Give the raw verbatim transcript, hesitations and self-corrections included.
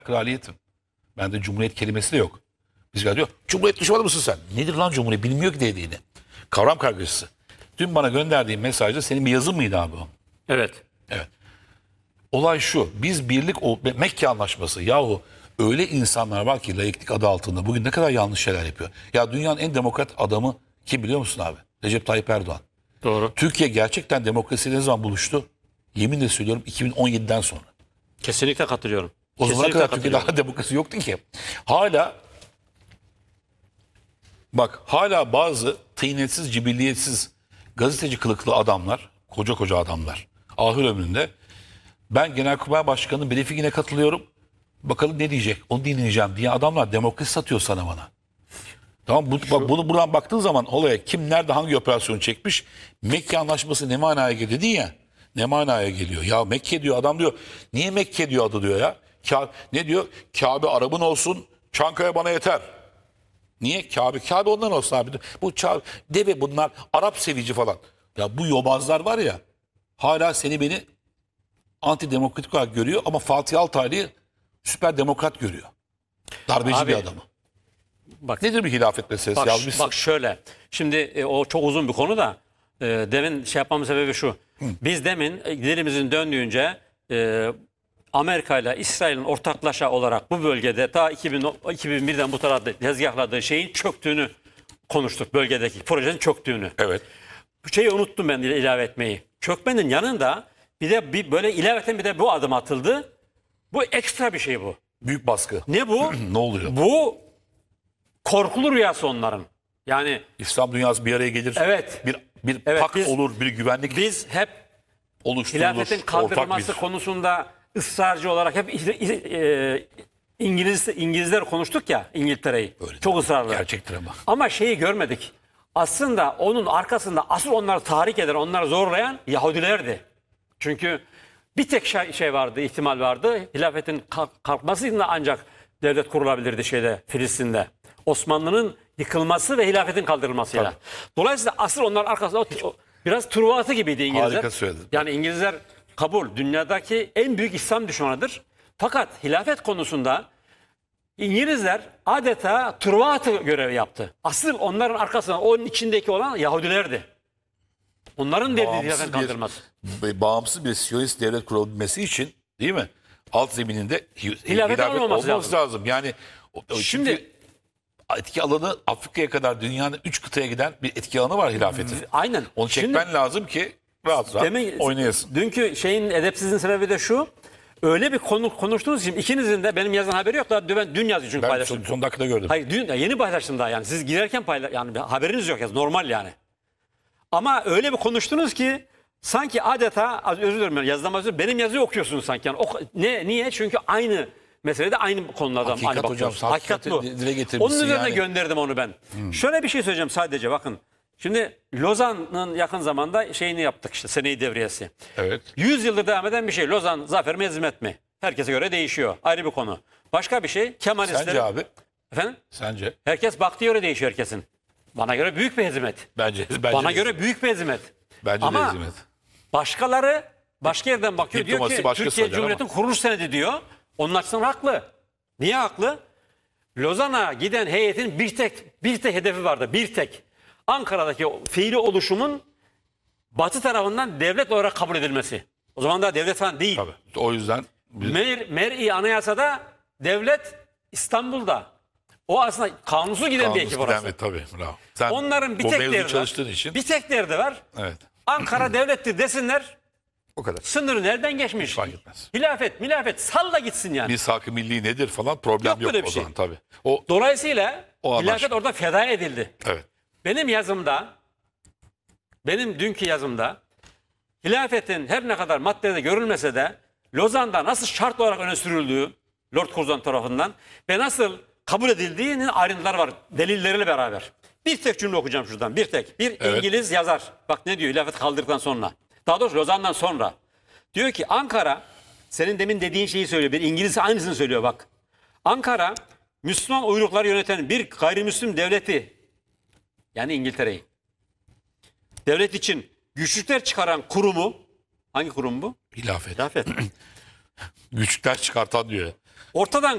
kraliyetim. Bende cumhuriyet kelimesi de yok. Biz diyor cumhuriyet düşmanı mısın sen? Nedir lan cumhuriyet? Bilmiyor ki dediğini. Kavram kargaşası. Dün bana gönderdiğin mesajda senin bir yazın mıydı abi o? Evet. Evet. Olay şu. Biz birlik o Mekke Anlaşması. Yahu öyle insanlar var ki laiklik adı altında bugün ne kadar yanlış şeyler yapıyor. Ya dünyanın en demokrat adamı kim biliyor musun abi? Recep Tayyip Erdoğan. Doğru. Türkiye gerçekten demokrasiyle ne zaman buluştu? Yeminle söylüyorum iki bin on yediden sonra. Kesinlikle katılıyorum. O zamana Kesinlikle kadar Türkiye'de katılıyorum. daha demokrasi yoktu ki. Hala bak hala bazı tıynetsiz, cibilliyetsiz gazeteci kılıklı adamlar, koca koca adamlar ahir ömründe ben Genelkurmay Başkanı'nın briefingine katılıyorum. Bakalım ne diyecek? Onu dinleyeceğim diye adamlar demokrasi satıyor sana bana. Tamam bu, bak, bunu buradan baktığın zaman olaya kim nerede hangi operasyonu çekmiş? Mekke Anlaşması ne manaya geliyor dedin ya. Ne manaya geliyor? Ya Mekke diyor adam diyor. Niye Mekke diyor adı diyor ya? Ka ne diyor? Kabe Arap'ın olsun, Çankaya bana yeter. Niye? Kabe. Kabe ondan olsun abi. Bu ça deve bunlar Arap sevici falan. Ya bu yobazlar var ya hala seni beni antidemokratik olarak görüyor ama Fatih Altaylı'yı süper demokrat görüyor. Darbeci Abi, bir adamı. Bak, Nedir bir hilafet meselesi? bak, Yazmışsın. bak şöyle. Şimdi e, o çok uzun bir konu da e, demin şey yapmamın sebebi şu. Biz demin e, dilimizin döndüğünce e, Amerika ile İsrail'in ortaklaşa olarak bu bölgede ta iki bin, iki bin birden bu tarafta tezgahladığı şeyin çöktüğünü konuştuk. Bölgedeki projenin çöktüğünü. Evet. Bu şeyi unuttum ben ilave etmeyi. Çökmenin yanında bir de bir böyle ilaveten bir de bu adım atıldı. Bu ekstra bir şey bu. Büyük baskı. Ne bu? Ne oluyor? Bu korkulu rüyası onların. Yani İslam dünyası bir araya gelir. Evet. Bir bir Evet, pakt biz- olur, bir güvenlik biz hep oluşturulur. hilafetin ortak kaldırılması bir- konusunda ısrarcı olarak hep e, İngiliz İngilizler konuştuk ya, İngiltere'yi. Öyle Çok değil. ısrarlı. Gerçektir ama. Ama şeyi görmedik. Aslında onun arkasında asıl onları tahrik eden, onları zorlayan Yahudilerdi. Çünkü bir tek şey, şey vardı, ihtimal vardı. Hilafetin kalk- kalkmasıyla ancak devlet kurulabilirdi şeyde, Filistin'de. Osmanlı'nın yıkılması ve hilafetin kaldırılmasıyla. Tabii. Dolayısıyla asıl onların arkasında o, o- biraz Truvatı gibiydi İngilizler. Harika söyledin. Yani İngilizler kabul, dünyadaki en büyük İslam düşmanıdır. Fakat hilafet konusunda İngilizler adeta Truvatı görevi yaptı. Asıl onların arkasında, onun içindeki olan Yahudilerdi. Onların dediği hilafet Bağımsız kaldırılması. bir, bağımsız bir Siyonist devlet kurulabilmesi için değil mi? Alt zemininde hi- hilafet, olmaması olması lazım. lazım. Yani o- o- Şimdi- çünkü etki alanı Afrika'ya kadar dünyanın üç kıtaya giden bir etki alanı var hilafetin. Aynen. Onu çekmen lazım ki rahat rahat Demin- oynayasın. Dünkü şeyin edepsizliğin sebebi de şu. Öyle bir konu konuştuğunuz için ikinizin de benim yazdan haberi yok. Daha dün, dün yazdı çünkü Ben paylaştım. son, son dakikada gördüm. Hayır dün ya yeni paylaştım daha yani. Siz girerken payla yani haberiniz yok yaz normal yani. Ama öyle bir konuştunuz ki sanki adeta az özür dilerim yani yazıdan özür benim yazıyı okuyorsunuz sanki yani. O, ne niye? Çünkü aynı meselede aynı konulardan Hakikat aynı hocam, bakıyoruz. Hakikat bu. hakikati dile getirmişsin Onun üzerine yani. gönderdim onu ben. Şöyle bir şey söyleyeceğim sadece bakın. Şimdi Lozan'ın yakın zamanda şeyini yaptık işte seneyi devriyesi. Evet. yüz yıldır devam eden bir şey. Lozan zafer mi hizmet mi? Herkese göre değişiyor. Ayrı bir konu. Başka bir şey Kemalistlerin... Sence abi? Efendim? Sence? Herkes baktığı göre değişiyor herkesin. Bana göre büyük bir hizmet. Bence. bence Bana de- göre büyük bir hizmet. Bence Ama de hizmet. başkaları başka yerden bakıyor. Diyor Diplomasi ki başka Türkiye söyler Cumhuriyeti'nin kuruluş senedi diyor. Onun açısından haklı. Niye haklı? Lozan'a giden heyetin bir tek bir tek hedefi vardı. Bir tek. Ankara'daki o fiili oluşumun Batı tarafından devlet olarak kabul edilmesi. O zaman da devlet falan değil. Tabii. O yüzden biz- Mer, Mer'i Anayasa'da devlet İstanbul'da. O aslında kanunsuz giden bir Kanunsuz ekip giden orası. ve tabii. Bravo. Sen Onların bir bu tek mevzu derdi var. çalıştığın için. Bir tek derdi var. Evet. Ankara devlettir desinler. O kadar. Sınırı nereden geçmiş? fark etmez. Hilafet, milafet salla gitsin yani. Biz hakkı milli nedir falan problem Yok yok, böyle bir o şey. zaman tabii. O Dolayısıyla O hilafet anlaşma. orada feda edildi. evet. Benim yazımda, benim dünkü yazımda hilafetin her ne kadar maddede görülmese de Lozan'da nasıl şart olarak öne sürüldüğü Lord Curzon tarafından ve nasıl kabul edildiğinin ayrıntıları var delilleriyle beraber. Bir tek cümle okuyacağım şuradan. Bir tek. Bir Evet. İngiliz yazar. Bak ne diyor hilafet kaldırdıktan sonra. Daha doğrusu Lozan'dan sonra. Diyor ki Ankara senin demin dediğin şeyi söylüyor. Bir İngiliz aynısını söylüyor bak. Ankara Müslüman uyrukları yöneten bir gayrimüslim devleti yani İngiltere'yi devlet için güçlükler çıkaran kurumu hangi kurum bu? Hilafet. Hilafet. Güçlükler çıkartan diyor. Ortadan